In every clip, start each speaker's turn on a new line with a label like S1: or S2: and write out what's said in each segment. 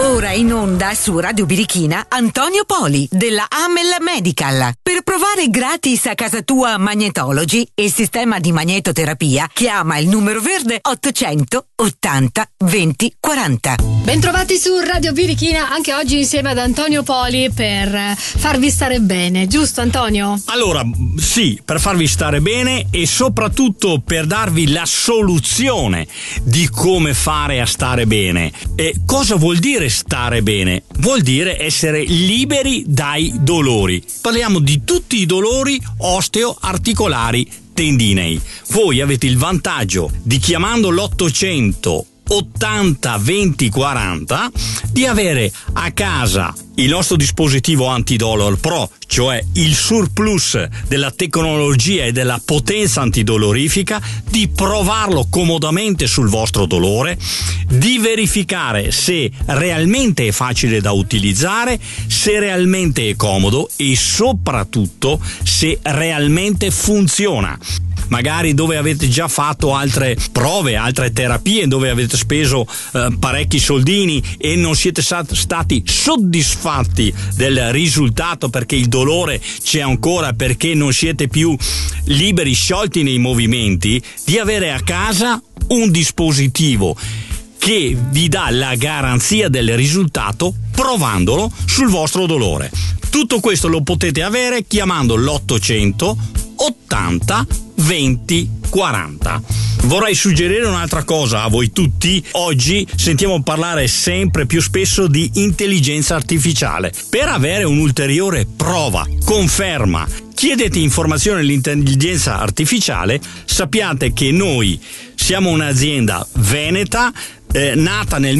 S1: Ora in onda su Radio Birichina Antonio Poli della Amel Medical. Per provare gratis a casa tua Magnetology, il sistema di magnetoterapia, chiama il numero verde 800 80 20 40.
S2: Bentrovati su Radio Birichina anche oggi insieme ad Antonio Poli per farvi stare bene, giusto Antonio?
S3: Allora, sì, per farvi stare bene e soprattutto per darvi la soluzione di come fare a stare bene. E cosa vuol dire stare bene? Vuol dire essere liberi dai dolori. Parliamo di tutti i dolori osteoarticolari tendinei. Voi avete il vantaggio di, chiamando l'800 80 20 40, di avere a casa il nostro dispositivo Antidolor Pro, cioè il surplus della tecnologia e della potenza antidolorifica, di provarlo comodamente sul vostro dolore, di verificare se realmente è facile da utilizzare, se realmente è comodo e soprattutto se realmente funziona. Magari dove avete già fatto altre prove, altre terapie, dove avete speso parecchi soldini e non siete stati soddisfatti del risultato perché il dolore c'è ancora, perché non siete più liberi, sciolti nei movimenti, di avere a casa un dispositivo che vi dà la garanzia del risultato provandolo sul vostro dolore. Tutto questo lo potete avere chiamando l'800 80 20 40. Vorrei suggerire un'altra cosa a voi tutti. Oggi sentiamo parlare sempre più spesso di intelligenza artificiale. Per avere un'ulteriore prova, conferma, chiedete informazioni all'intelligenza artificiale, sappiate che noi siamo un'azienda veneta, nata nel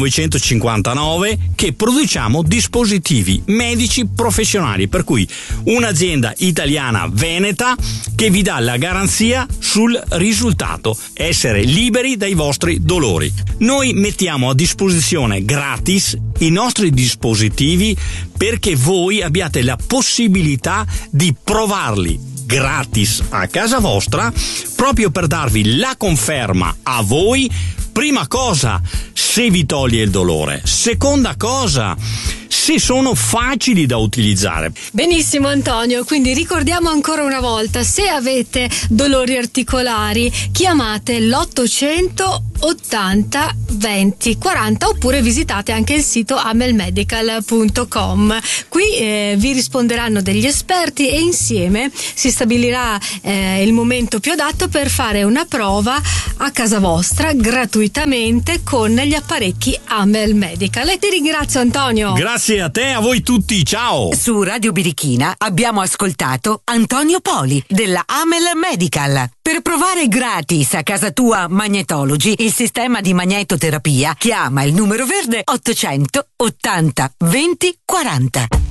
S3: 1959, che produciamo dispositivi medici professionali, per cui un'azienda italiana veneta che vi dà la garanzia sul risultato, essere liberi dai vostri dolori. Noi mettiamo a disposizione gratis i nostri dispositivi perché voi abbiate la possibilità di provarli gratis a casa vostra, proprio per darvi la conferma a voi. Prima cosa, se vi toglie il dolore. Seconda cosa, se sono facili da utilizzare.
S2: Benissimo Antonio, quindi ricordiamo ancora una volta, se avete dolori articolari chiamate l'800 80 20 40 oppure visitate anche il sito amelmedical.com. Qui vi risponderanno degli esperti e insieme si stabilirà il momento più adatto per fare una prova a casa vostra gratuitamente con gli apparecchi Amel Medical. E ti ringrazio Antonio.
S3: Grazie a te, a voi tutti, ciao.
S1: Su Radio Birichina abbiamo ascoltato Antonio Poli della Amel Medical. Per provare gratis a casa tua Magnetology, il sistema di magnetoterapia, chiama il numero verde 800 80 20 40.